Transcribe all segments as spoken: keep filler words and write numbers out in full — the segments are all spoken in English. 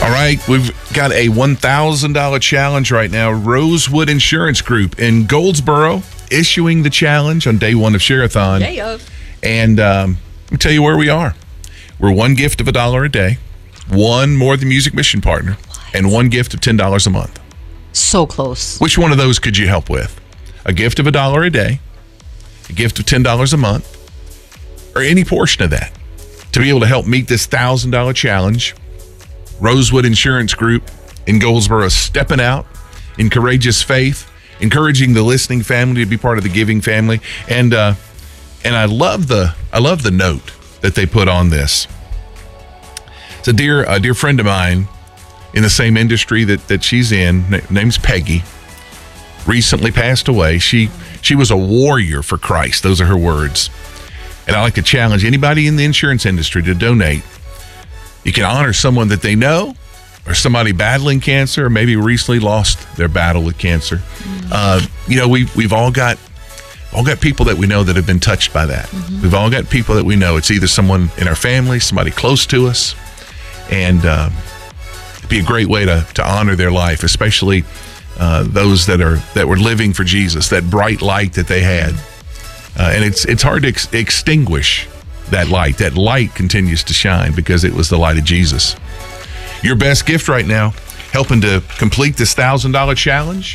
All right, we've got a one thousand dollars challenge right now. Rosewood Insurance Group in Goldsboro issuing the challenge on day one of Share-a-thon. Yeah. And um, let me tell you where we are. We're one gift of a dollar a day, one More Than Music mission partner, what? and one gift of ten dollars a month. So close. Which one of those could you help with? A gift of a dollar a day, a gift of ten dollars a month, or any portion of that to be able to help meet this one thousand dollars challenge. Rosewood Insurance Group in Goldsboro stepping out in courageous faith, encouraging the listening family to be part of the giving family. And uh, and I love the I love the note that they put on this. It's a dear a dear friend of mine in the same industry that, that she's in, name's Peggy, recently passed away. She she was a warrior for Christ. Those are her words. And I like to challenge anybody in the insurance industry to donate. You can honor someone that they know, or somebody battling cancer, or maybe recently lost their battle with cancer. Mm-hmm. Uh, you know, we we've all got all got people that we know that have been touched by that. Mm-hmm. We've all got people that we know. It's either someone in our family, somebody close to us, and uh, it'd be a great way to to honor their life, especially uh, those that are that were living for Jesus, that bright light that they had. Uh, and it's it's hard to ex- extinguish that light. That light continues to shine because it was the light of Jesus. Your best gift right now, helping to complete this one thousand dollars challenge.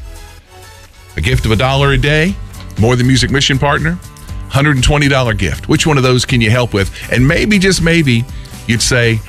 A gift of a dollar a day, More Than Music mission partner, one hundred twenty dollars gift. Which one of those can you help with? And maybe, just maybe, you'd say,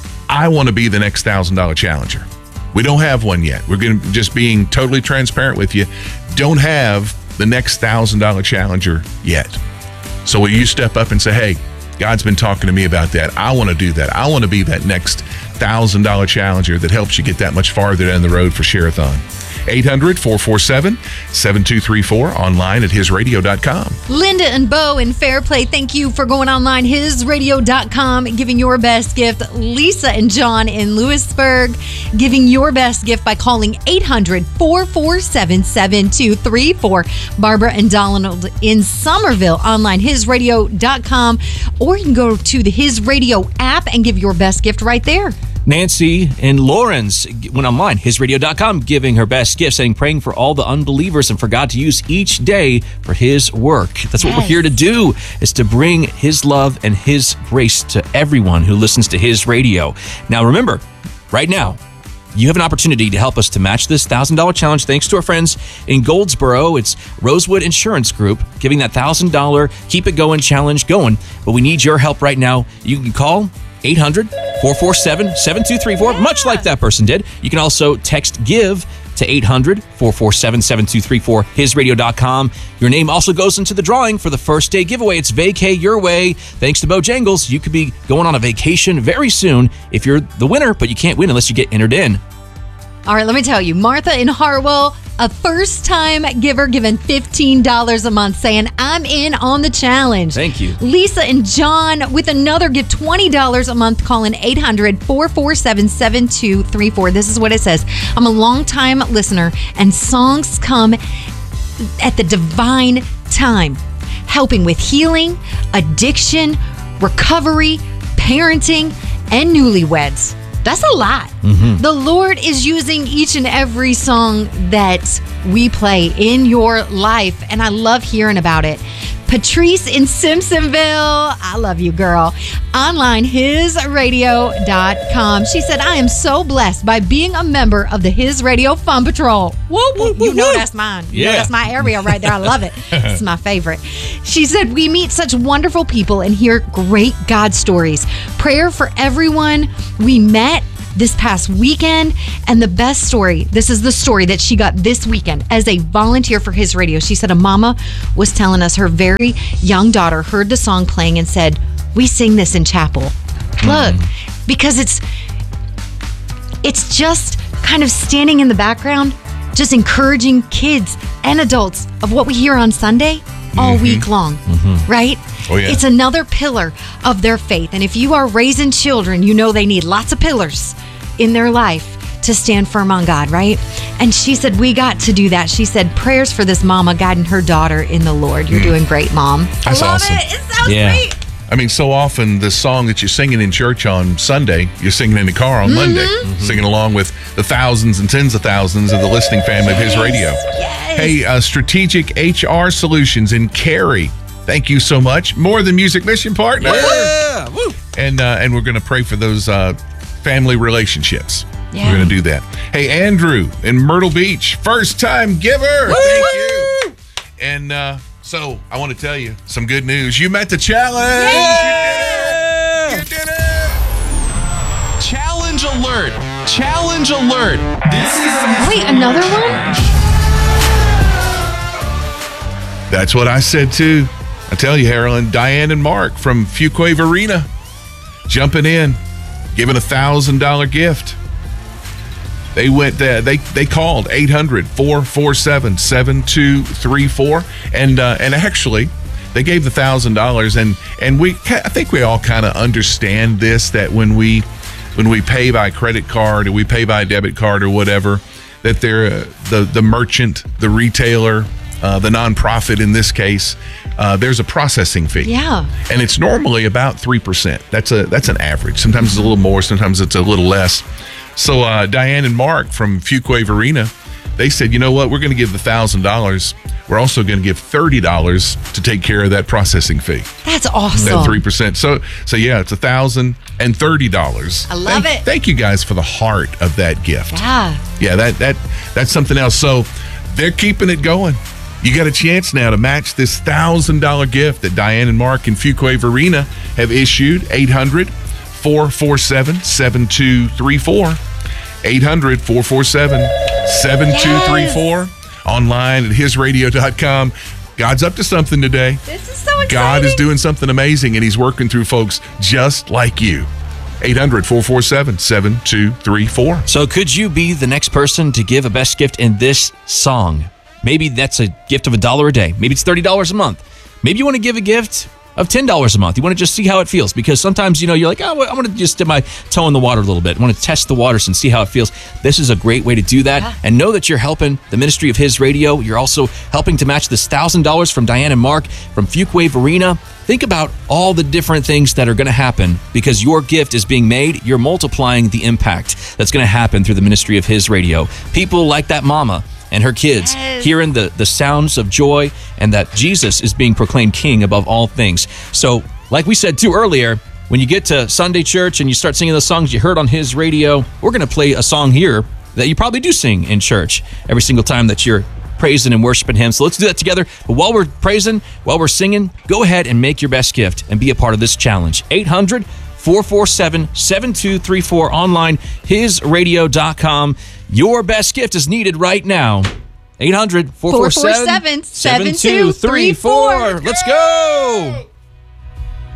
I want to be the next one thousand dollars challenger. We don't have one yet. We're going to just being totally transparent with you. Don't have the next one thousand dollars challenger yet. So will you step up and say, hey, God's been talking to me about that. I want to do that. I want to be that next one thousand dollars challenger that helps you get that much farther down the road for Share-a-thon. eight hundred, four four seven, seven two three four, online at his radio dot com. Linda and Bo in Fairplay, thank you for going online, his radio dot com, giving your best gift. Lisa and John in Lewisburg, giving your best gift by calling eight hundred, four four seven, seven two three four. Barbara and Donald in Somerville, online, his radio dot com, or you can go to the His Radio app and give your best gift right there. Nancy and Lawrence went online, his radio dot com, giving her best gift, saying, praying for all the unbelievers and for God to use each day for his work. That's what yes. we're here to do, is to bring his love and his grace to everyone who listens to his radio. Now, remember, right now, you have an opportunity to help us to match this one thousand dollars challenge thanks to our friends in Goldsboro. It's Rosewood Insurance Group giving that one thousand dollars Keep It Going challenge going. But we need your help right now. You can call eight hundred, four four seven, seven two three four, yeah. much like that person did. You can also text GIVE to eight hundred, four four seven, seven two three four, his radio dot com. Your name also goes into the drawing for the first day giveaway. It's Vacay Your Way. Thanks to Bojangles, you could be going on a vacation very soon if you're the winner, but you can't win unless you get entered in. All right, let me tell you, Martha in Hartwell, a first-time giver, given fifteen dollars a month, saying, I'm in on the challenge. Thank you. Lisa and John with another gift, twenty dollars a month, calling eight hundred, four four seven, seven two three four. This is what it says. I'm a long-time listener, and songs come at the divine time, helping with healing, addiction, recovery, parenting, and newlyweds. That's a lot. Mm-hmm. The Lord is using each and every song that we play in your life, and I love hearing about it. Patrice in Simpsonville, I love you, girl. Online, his radio dot com. She said, I am so blessed by being a member of the His Radio Fun Patrol. Woo, woo, you know that's mine. You yeah. know that's my area right there. I love it. It's my favorite. She said, we meet such wonderful people and hear great God stories. Prayer for everyone we met this past weekend. And the best story, this is the story that she got this weekend as a volunteer for His Radio. She said a mama was telling us her very young daughter heard the song playing and said, we sing this in chapel. Mm. Look, because it's it's just kind of standing in the background, just encouraging kids and adults of what we hear on Sunday all mm-hmm. week long, mm-hmm. right? Oh, yeah. It's another pillar of their faith. And if you are raising children, you know they need lots of pillars in their life to stand firm on God, right? And she said, we got to do that. She said, prayers for this mama guiding her daughter in the Lord. You're mm. doing great, Mom. That's I love awesome. it. It's so yeah. sweet. I mean, so often the song that you're singing in church on Sunday, you're singing in the car on Monday, mm-hmm. singing along with the thousands and tens of thousands of the listening family of His Radio. Yes. Hey, uh, Strategic H R Solutions in Cary. Thank you so much. More than Music Mission Partner. Yeah. Woo. And uh, and we're going to pray for those uh, family relationships. Yeah. We're going to do that. Hey, Andrew in Myrtle Beach, first time giver. Woo. Thank you. And uh, so I want to tell you some good news. You met the challenge. Yeah. You did it. You did it. Challenge alert! Challenge alert! This is Wait, another one? That's what I said too. I tell you, Harlan, Diane and Mark from Fuquay Arena jumping in, giving a thousand dollar gift. They went there. They they called eight hundred, four four seven, seven two three four, and uh, and actually they gave the thousand dollars. And and we I think we all kind of understand this, that when we when we pay by credit card or we pay by debit card or whatever, that they're uh, the the merchant, the retailer, uh, the nonprofit in this case, uh, there's a processing fee. Yeah. And it's normally about three percent. That's a that's an average. Sometimes it's a little more, sometimes it's a little less. So uh, Diane and Mark from Fuquay Arena, they said, you know what, we're going to give the one thousand dollars. We're also going to give thirty dollars to take care of that processing fee. That's awesome. That three percent. So, so yeah, it's one thousand thirty dollars. I love thank, it. Thank you guys for the heart of that gift. Yeah. Yeah, that that that's something else. So they're keeping it going. You got a chance now to match this one thousand dollar gift that Diane and Mark in Fuquay Arena have issued. eight hundred, four four seven, seven two three four. eight hundred, four four seven, seven two three four. Online at his radio dot com. God's up to something today. This is so exciting. God is doing something amazing, and He's working through folks just like you. eight hundred, four four seven, seven two three four. So could you be the next person to give a best gift in this song? Maybe that's a gift of a dollar a day. Maybe it's thirty dollars a month. Maybe you want to give a gift of ten dollars a month. You want to just see how it feels, because sometimes, you know, you're like, oh, I want to just dip my toe in the water a little bit. I want to test the waters and see how it feels. This is a great way to do that. Yeah. And know that you're helping the ministry of His Radio. You're also helping to match this one thousand dollars from Diane and Mark from Fuquay Arena. Think about all the different things that are going to happen because your gift is being made. You're multiplying the impact that's going to happen through the ministry of His Radio. People like that mama and her kids, Yes. hearing the, the sounds of joy and that Jesus is being proclaimed king above all things. So, like we said too earlier, when you get to Sunday church and you start singing the songs you heard on His Radio, we're going to play a song here that you probably do sing in church every single time that you're praising and worshiping Him. So let's do that together. But while we're praising, while we're singing, go ahead and make your best gift and be a part of this challenge. eight hundred, four four seven, seven two three four, online, his radio dot com. Your best gift is needed right now. eight hundred, four four seven, seven two three four. Let's go.